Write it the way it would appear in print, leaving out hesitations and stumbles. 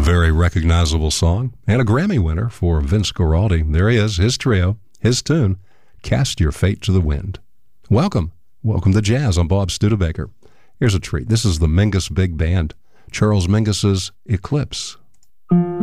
very recognizable song, and a Grammy winner for Vince Guaraldi. There he is, his trio, his tune, Cast Your Fate to the Wind. Welcome to Jazz on Bob Studebaker. Here's a treat. This is the Mingus Big Band, Charles Mingus's Eclipse.